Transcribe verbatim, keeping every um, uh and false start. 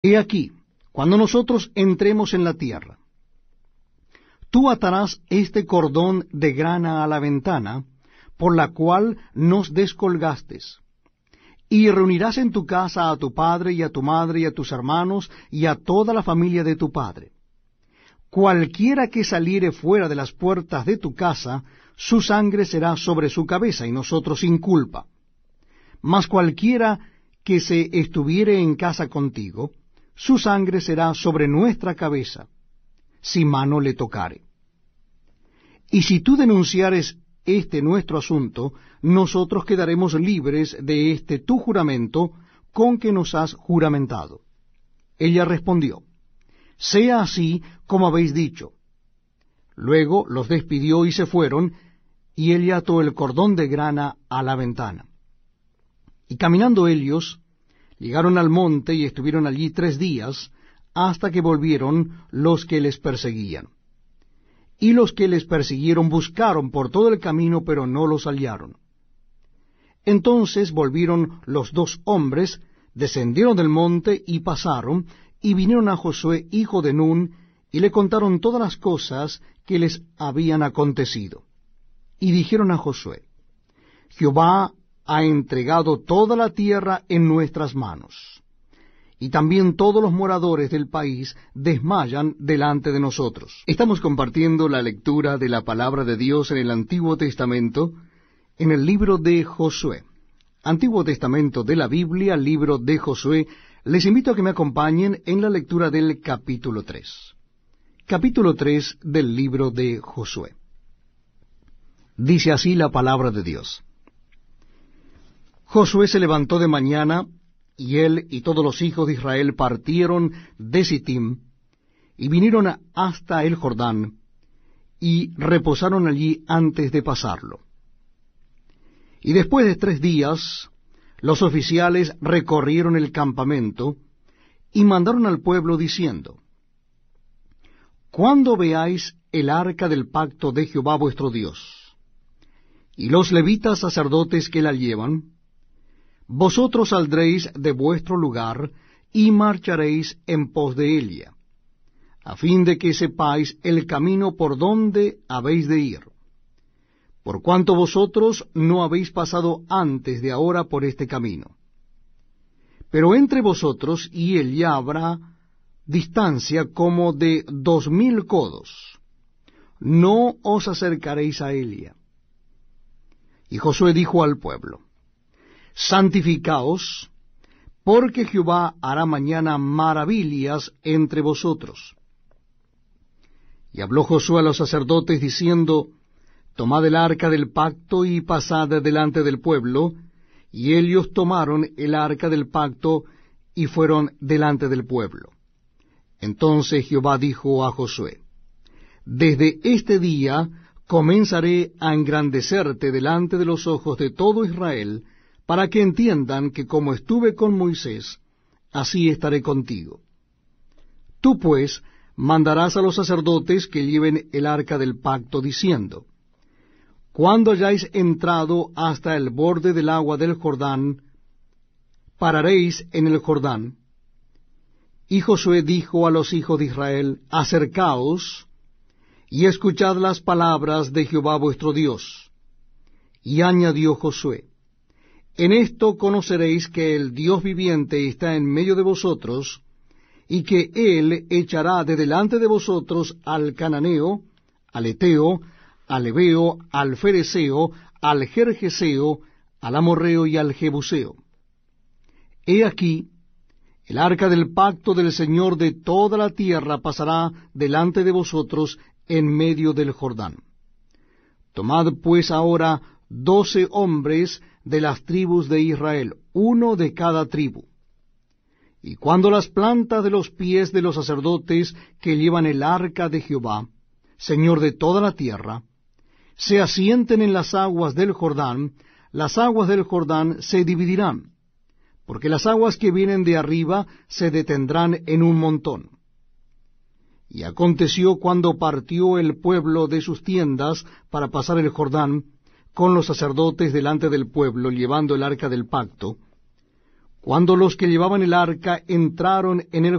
He aquí, cuando nosotros entremos en la tierra, tú atarás este cordón de grana a la ventana, por la cual nos descolgastes, y reunirás en tu casa a tu padre y a tu madre y a tus hermanos y a toda la familia de tu padre. Cualquiera que saliere fuera de las puertas de tu casa, su sangre será sobre su cabeza, y nosotros sin culpa. Mas cualquiera que se estuviere en casa contigo, su sangre será sobre nuestra cabeza, si mano le tocare. Y si tú denunciares este nuestro asunto, nosotros quedaremos libres de este tu juramento con que nos has juramentado. Ella respondió, sea así como habéis dicho. Luego los despidió y se fueron, y ella ató el cordón de grana a la ventana. Y caminando ellos, llegaron al monte y estuvieron allí tres días, hasta que volvieron los que les perseguían. Y los que les persiguieron buscaron por todo el camino, pero no los hallaron. Entonces volvieron los dos hombres, descendieron del monte y pasaron, y vinieron a Josué, hijo de Nun, y le contaron todas las cosas que les habían acontecido. Y dijeron a Josué, Jehová ha entregado toda la tierra en nuestras manos, y también todos los moradores del país desmayan delante de nosotros. Estamos compartiendo la lectura de la palabra de Dios en el Antiguo Testamento, en el libro de Josué. Antiguo Testamento de la Biblia, libro de Josué. Les invito a que me acompañen en la lectura del capítulo tres. Capítulo tres del libro de Josué. Dice así la palabra de Dios. Josué se levantó de mañana, y él y todos los hijos de Israel partieron de Sittim, y vinieron hasta el Jordán, y reposaron allí antes de pasarlo. Y después de tres días, los oficiales recorrieron el campamento, y mandaron al pueblo diciendo, Cuando veáis el arca del pacto de Jehová vuestro Dios, y los levitas sacerdotes que la llevan, vosotros saldréis de vuestro lugar, y marcharéis en pos de ella, a fin de que sepáis el camino por donde habéis de ir, por cuanto vosotros no habéis pasado antes de ahora por este camino. Pero entre vosotros y ella habrá distancia como de dos mil codos, no os acercaréis a ella. Y Josué dijo al pueblo, Santificaos, porque Jehová hará mañana maravillas entre vosotros. Y habló Josué a los sacerdotes, diciendo, Tomad el arca del pacto y pasad delante del pueblo. Y ellos tomaron el arca del pacto y fueron delante del pueblo. Entonces Jehová dijo a Josué, Desde este día comenzaré a engrandecerte delante de los ojos de todo Israel, para que entiendan que como estuve con Moisés, así estaré contigo. Tú pues mandarás a los sacerdotes que lleven el arca del pacto, diciendo, Cuando hayáis entrado hasta el borde del agua del Jordán, pararéis en el Jordán. Y Josué dijo a los hijos de Israel, Acercaos, y escuchad las palabras de Jehová vuestro Dios. Y añadió Josué, En esto conoceréis que el Dios viviente está en medio de vosotros, y que Él echará de delante de vosotros al cananeo, al eteo, al heveo, al fereceo, al gergeseo, al amorreo y al jebuseo. He aquí, el arca del pacto del Señor de toda la tierra pasará delante de vosotros en medio del Jordán. Tomad pues ahora doce hombres de las tribus de Israel, uno de cada tribu. Y cuando las plantas de los pies de los sacerdotes que llevan el arca de Jehová, Señor de toda la tierra, se asienten en las aguas del Jordán, las aguas del Jordán se dividirán, porque las aguas que vienen de arriba se detendrán en un montón. Y aconteció cuando partió el pueblo de sus tiendas para pasar el Jordán, con los sacerdotes delante del pueblo, llevando el arca del pacto, cuando los que llevaban el arca entraron en el